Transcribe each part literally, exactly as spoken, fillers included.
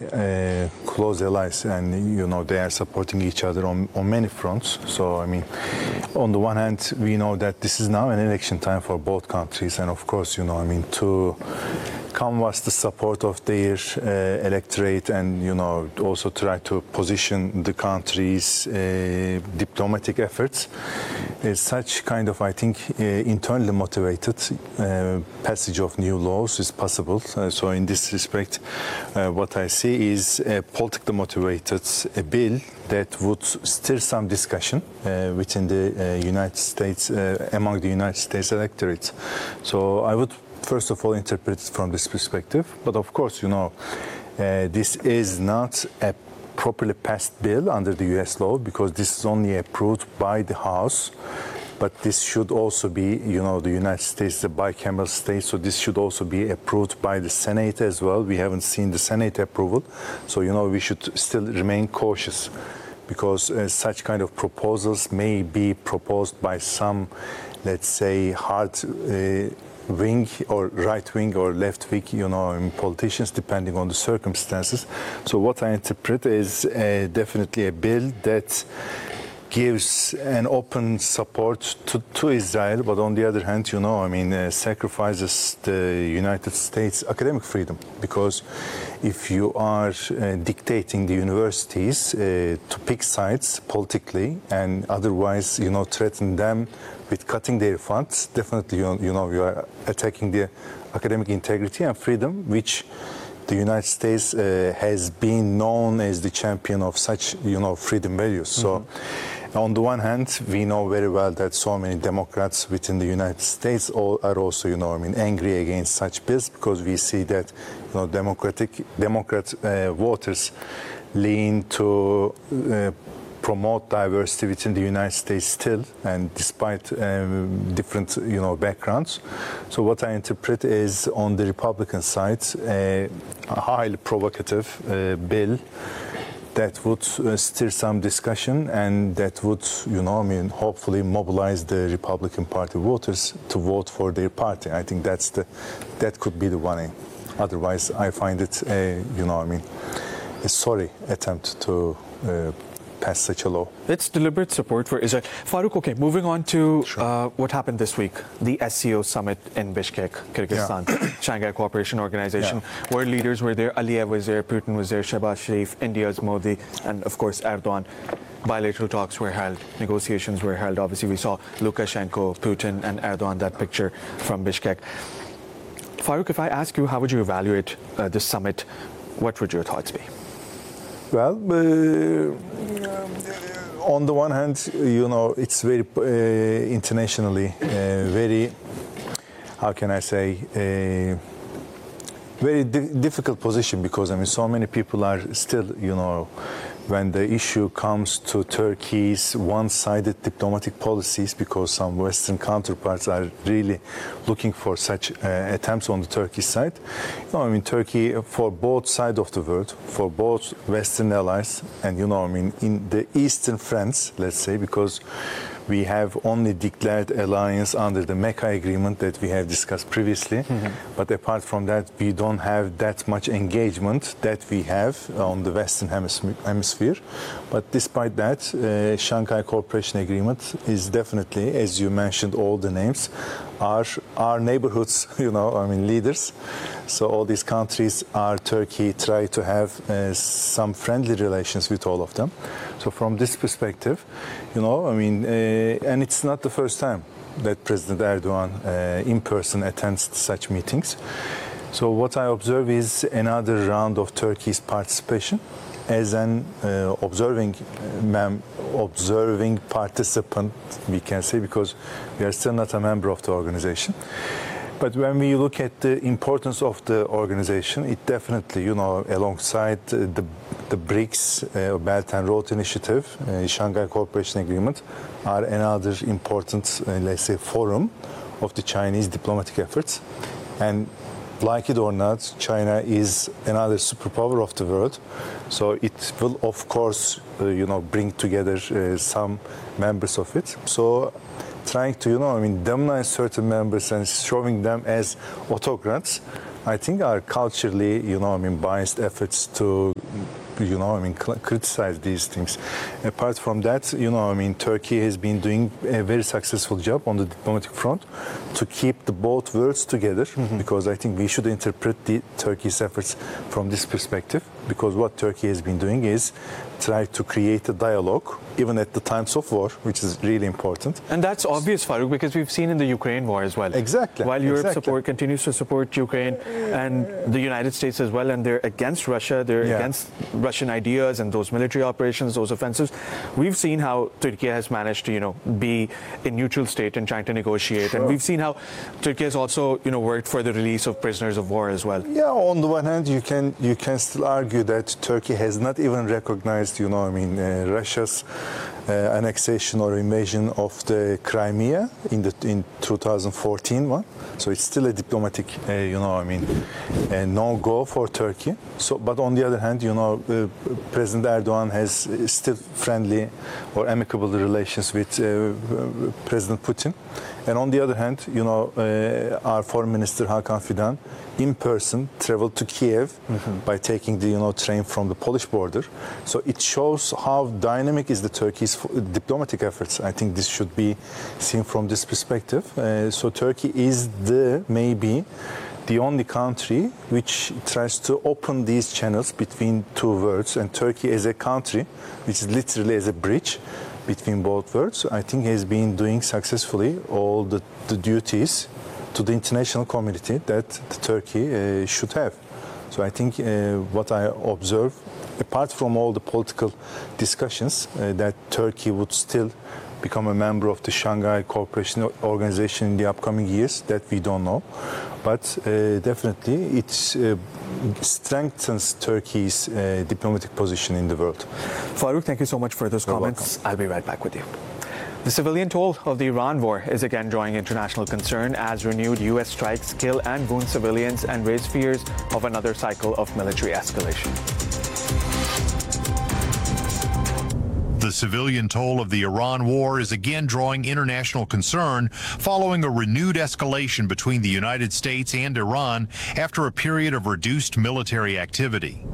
uh, close allies, and you know they are supporting each other on, on many fronts. So I mean, on the one hand, we know that this is now an election time for both countries, and of course, you know, I mean, to canvass the support of their uh, electorate, and you know also try to position the country's uh, diplomatic efforts. Uh, such kind of, I think, uh, internally motivated uh, passage of new laws is possible. Uh, so in this respect, uh, what I see is a politically motivated a bill that would stir some discussion uh, within the uh, United States, uh, among the United States electorate. So I would first of all interpret it from this perspective. But of course, you know, uh, this is not a properly passed bill under the U S law, because this is only approved by the House. But this should also be, you know, the United States is a bicameral state, so this should also be approved by the Senate as well. We haven't seen the Senate approval, so, you know, we should still remain cautious, because uh, such kind of proposals may be proposed by some, let's say, hard uh, wing or right wing or left wing, you know, politicians, depending on the circumstances. So what I interpret is uh, definitely a bill that gives an open support to, to Israel, but on the other hand, you know, I mean, uh, sacrifices the United States academic freedom, because if you are uh, dictating the universities uh, to pick sides politically and otherwise, you know, threaten them with cutting their funds, definitely, you, you know, you are attacking the academic integrity and freedom, which the United States uh, has been known as the champion of such, you know, freedom values. Mm-hmm. So, on the one hand, we know very well that so many Democrats within the United States all are also, you know, I mean, angry against such bills, because we see that, you know, Democratic Democrat uh, voters lean to uh, promote diversity within the United States still, and despite um, different, you know, backgrounds. So what I interpret is, on the Republican side, a highly provocative uh, bill that would uh, stir some discussion, and that would, you know, I mean, hopefully mobilize the Republican Party voters to vote for their party. I think that's the, that could be the one aim. Otherwise, I find it, a, you know, I mean, a sorry attempt to uh, pass such a law. It's deliberate support for Israel. Farooq, okay, moving on to Sure. uh, what happened this week, the S C O summit in Bishkek, Kyrgyzstan, yeah. Shanghai Cooperation Organization, yeah. where leaders were there. Aliyev was there, Putin was there, Shehbaz Sharif, India's Modi, and of course Erdogan. Bilateral talks were held, negotiations were held. Obviously, we saw Lukashenko, Putin, and Erdogan, that picture from Bishkek. Farooq, if I ask you, how would you evaluate uh, this summit? What would your thoughts be? Well, uh, on the one hand, you know, it's very uh, internationally uh, very, how can I say, uh, very di difficult position, because I mean, so many people are still, you know, when the issue comes to Turkey's one-sided diplomatic policies, because some Western counterparts are really looking for such uh, attempts on the Turkish side. You know, I mean, Turkey, for both sides of the world, for both Western allies, and, you know, I mean, in the Eastern friends, let's say, because we have only declared alliance under the Mecca agreement that we have discussed previously. Mm-hmm. But apart from that, we don't have that much engagement that we have on the Western hemisphere. But despite that, uh, Shanghai Cooperation Agreement is definitely, as you mentioned, all the names, are our neighborhoods, you know, I mean, leaders. So all these countries are Turkey try to have uh, some friendly relations with all of them. So from this perspective, you know, I mean, uh, and it's not the first time that President Erdogan uh, in person attends such meetings. So what I observe is another round of Turkey's participation as an uh, observing mem observing participant, we can say, because we are still not a member of the organization. But when we look at the importance of the organization, it definitely, you know, alongside uh, the the BRICS, uh, Belt and Road Initiative, uh, Shanghai Cooperation Agreement, are another important, uh, let's say, forum of the Chinese diplomatic efforts. And like it or not, China is another superpower of the world. So it will, of course, uh, you know, bring together uh, some members of it. So trying to, you know, I mean, demonize certain members and showing them as autocrats, I think are culturally, you know, I mean, biased efforts to you know, I mean, cl- criticize these things. Apart from that, you know, I mean, Turkey has been doing a very successful job on the diplomatic front to keep the both worlds together, mm-hmm. because I think we should interpret the Turkey's efforts from this perspective, because what Turkey has been doing is try to create a dialogue, even at the times of war, which is really important. And that's obvious, Farouk, because we've seen in the Ukraine war as well. Exactly. While Europe exactly. support continues to support Ukraine and the United States as well, and they're against Russia, they're Yeah. against Russian ideas and those military operations, those offensives. We've seen how Turkey has managed to, you know, be a neutral state and trying to negotiate. Sure. And we've seen how Turkey has also, you know, worked for the release of prisoners of war as well. Yeah, on the one hand, you can you can still argue that Turkey has not even recognized, you know, I mean, uh, Russia's uh, annexation or invasion of the Crimea in the in two thousand fourteen one. So it's still a diplomatic, uh, you know, I mean, uh, no go for Turkey. So, but on the other hand, you know, uh, President Erdogan has still friendly or amicable relations with uh, President Putin. And on the other hand, you know, uh, our Foreign Minister Hakan Fidan in person traveled to Kiev mm-hmm. by taking the, you know, train from the Polish border. So it shows how dynamic is the Turkey's diplomatic efforts. I think this should be seen from this perspective. Uh, so Turkey is the, maybe, the only country which tries to open these channels between two worlds. And Turkey as a country, which is literally as a bridge between both worlds, I think has been doing successfully all the, the duties to the international community that the Turkey uh, should have. So I think uh, what I observe, apart from all the political discussions, uh, that Turkey would still become a member of the Shanghai Cooperation Organization in the upcoming years, that we don't know. But uh, definitely it uh, strengthens Turkey's uh, diplomatic position in the world. Farouk, thank you so much for those You're comments. welcome. I'll be right back with you. The civilian toll of the Iran war is again drawing international concern as renewed U S strikes kill and wound civilians and raise fears of another cycle of military escalation. The civilian toll of the Iran war is again drawing international concern following a renewed escalation between the United States and Iran after a period of reduced military activity.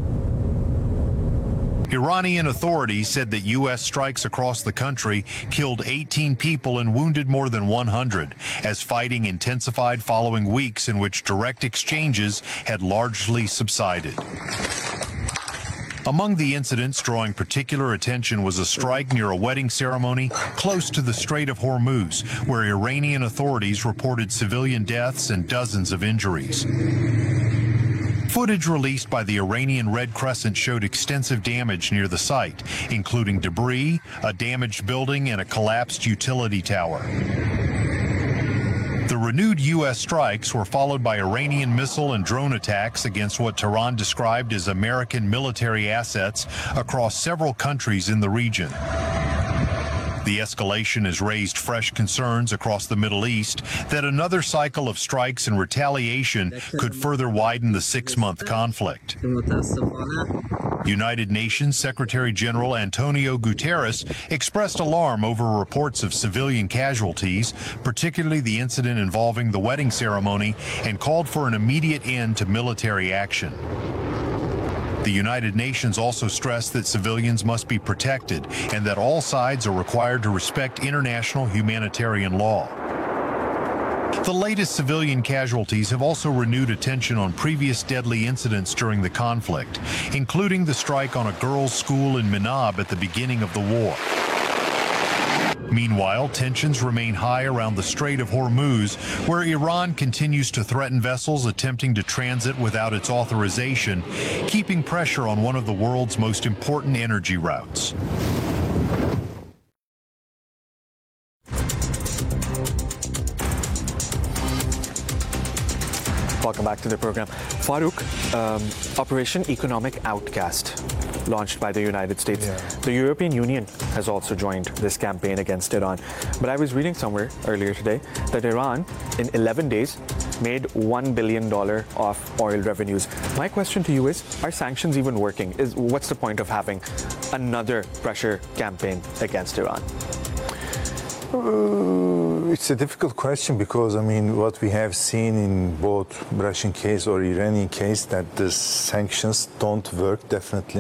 Iranian authorities said that U S strikes across the country killed eighteen people and wounded more than one hundred, as fighting intensified following weeks in which direct exchanges had largely subsided. Among the incidents drawing particular attention was a strike near a wedding ceremony close to the Strait of Hormuz, where Iranian authorities reported civilian deaths and dozens of injuries. Footage released by the Iranian Red Crescent showed extensive damage near the site, including debris, a damaged building, and a collapsed utility tower. The renewed U S strikes were followed by Iranian missile and drone attacks against what Tehran described as American military assets across several countries in the region. The escalation has raised fresh concerns across the Middle East that another cycle of strikes and retaliation could further widen the six-month conflict. United Nations Secretary General Antonio Guterres expressed alarm over reports of civilian casualties, particularly the incident involving the wedding ceremony, and called for an immediate end to military action. The United Nations also stressed that civilians must be protected and that all sides are required to respect international humanitarian law. The latest civilian casualties have also renewed attention on previous deadly incidents during the conflict, including the strike on a girls' school in Minab at the beginning of the war. Meanwhile, tensions remain high around the Strait of Hormuz, where Iran continues to threaten vessels attempting to transit without its authorization, keeping pressure on one of the world's most important energy routes. Welcome back to the program. Farouk, um, Operation Economic Outcast, launched by the United States. Yeah. The European Union has also joined this campaign against Iran. But I was reading somewhere earlier today that Iran, in eleven days, made one billion dollars off oil revenues. My question to you is, are sanctions even working? Is What's the point of having another pressure campaign against Iran? Uh, it's a difficult question because, I mean, what we have seen in both Russian case or Iranian case, that the sanctions don't work definitely.